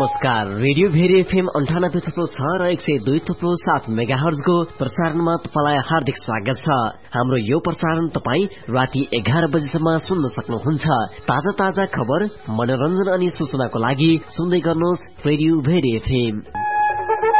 नमस्कार। Radio very FM 98.6 र 102.7 मेगाहर्जको प्रसारणमा तपाईलाई हार्दिक स्वागत छ। हाम्रो यो प्रसारण तपाई राति 11 बजेसम्म सुन्न सक्नुहुन्छ। ताजा खबर, मनोरञ्जन अनि सूचनाको लागि सुन्दै गर्नुहोस् रेडियो भेरी एफएम।